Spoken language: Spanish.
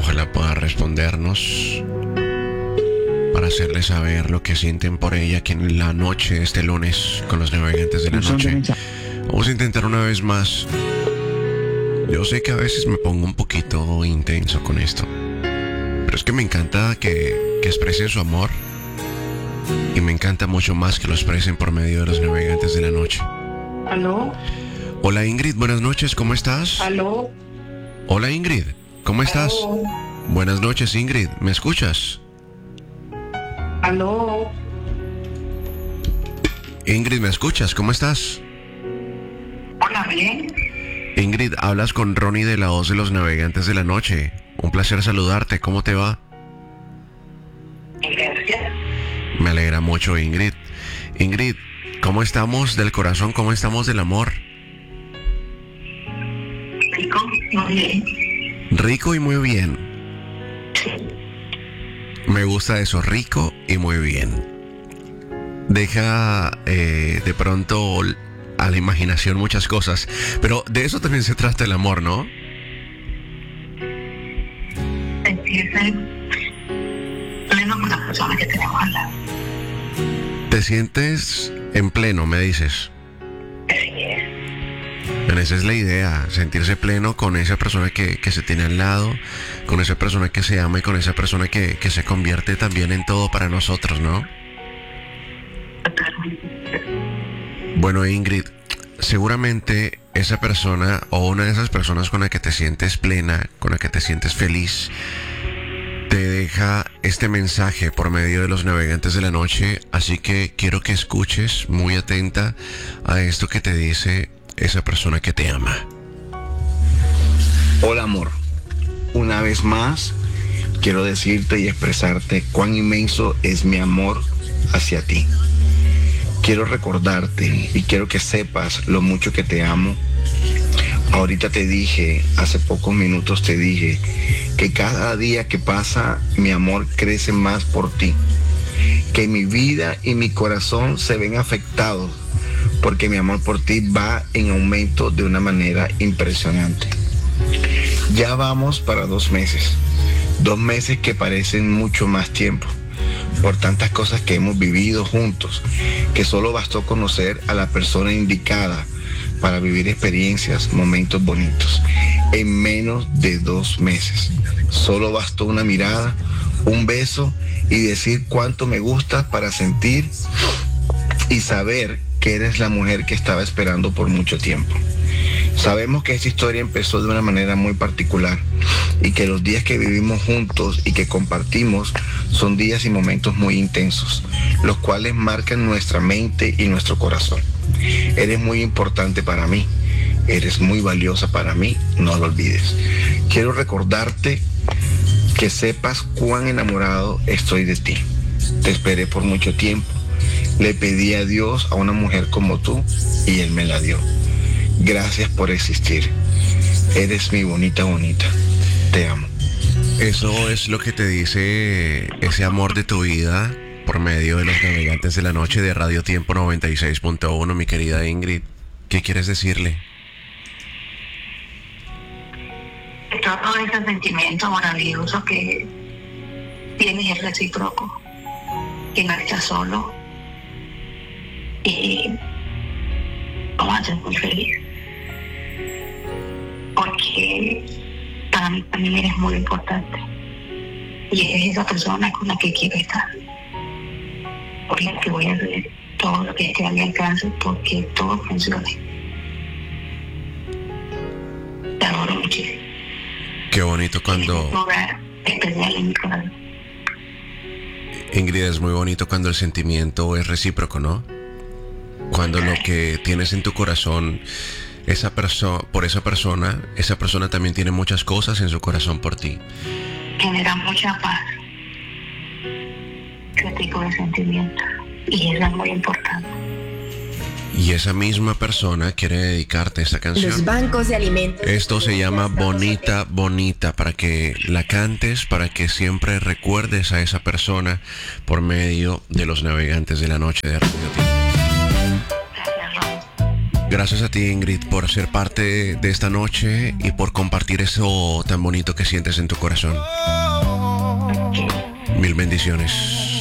Ojalá pueda respondernos para hacerle saber lo que sienten por ella aquí en la noche, este lunes, con los navegantes de la noche. Vamos a intentar una vez más. Yo sé que a veces me pongo un poquito intenso con esto, pero es que me encanta que expresen su amor, y me encanta mucho más que lo expresen por medio de los navegantes de la noche. ¿Aló? Hola Ingrid, buenas noches, ¿cómo estás? ¿Aló? Hola Ingrid, ¿cómo estás? ¿Aló? Buenas noches Ingrid, ¿me escuchas? ¿Aló? Ingrid, ¿me escuchas? ¿Cómo estás? Hola, bien. Ingrid, hablas con Ronnie de la Voz de los Navegantes de la Noche. Un placer saludarte, ¿cómo te va? Gracias. Me alegra mucho, Ingrid. Ingrid, ¿cómo estamos del corazón? ¿Cómo estamos del amor? Rico, muy bien. Rico y muy bien. Me gusta eso, rico y muy bien. Deja de pronto a la imaginación muchas cosas, pero de eso también se trata el amor, ¿no? Sentirse pleno con la persona que tenemos al lado. Te sientes en pleno, me dices. Así es. Bueno, esa es la idea, sentirse pleno con esa persona que se tiene al lado, con esa persona que se ama y con esa persona que se convierte también en todo para nosotros, ¿no? Bueno, Ingrid, seguramente esa persona o una de esas personas con la que te sientes plena, con la que te sientes feliz, te deja este mensaje por medio de los navegantes de la noche, así que quiero que escuches muy atenta a esto que te dice esa persona que te ama. Hola amor, una vez más quiero decirte y expresarte cuán inmenso es mi amor hacia ti. Quiero recordarte y quiero que sepas lo mucho que te amo. Ahorita te dije, hace pocos minutos te dije, que cada día que pasa mi amor crece más por ti. Que mi vida y mi corazón se ven afectados porque mi amor por ti va en aumento de una manera impresionante. Ya vamos para 2 meses. 2 meses que parecen mucho más tiempo, por tantas cosas que hemos vivido juntos, que solo bastó conocer a la persona indicada para vivir experiencias, momentos bonitos. En menos de 2 meses. Solo bastó una mirada, un beso y decir cuánto me gustas para sentir y saber que eres la mujer que estaba esperando por mucho tiempo. Sabemos que esta historia empezó de una manera muy particular y que los días que vivimos juntos y que compartimos son días y momentos muy intensos, los cuales marcan nuestra mente y nuestro corazón. Eres muy importante para mí, eres muy valiosa para mí, no lo olvides. Quiero recordarte que sepas cuán enamorado estoy de ti. Te esperé por mucho tiempo. Le pedí a Dios a una mujer como tú y Él me la dio. Gracias por existir. Eres mi bonita, bonita. Te amo. Eso es lo que te dice ese amor de tu vida por medio de los navegantes de la noche de Radio Tiempo 96.1, mi querida Ingrid. ¿Qué quieres decirle? Todo ese sentimiento maravilloso que tienes es recíproco, que no estás solo y vamos a ser muy feliz porque para mí también eres muy importante y eres esa persona con la que quiero estar, por la que voy a hacer todo lo que esté a mi alcance porque todo funcione. Te adoro muchísimo. Qué bonito cuando... Un lugar especial en mi corazón. Ingrid, es muy bonito cuando el sentimiento es recíproco, ¿no? Cuando lo que tienes en tu corazón, por esa persona también tiene muchas cosas en su corazón por ti. Genera mucha paz ese tipo de sentimiento y eso es muy importante. Y esa misma persona quiere dedicarte esta canción. Los bancos de alimentos. Esto se llama Bonita, Bonita, para que la cantes, para que siempre recuerdes a esa persona por medio de los navegantes de la noche de Radio Tiempo. Gracias, Ron. Gracias a ti, Ingrid, por ser parte de esta noche y por compartir eso tan bonito que sientes en tu corazón. Mil bendiciones.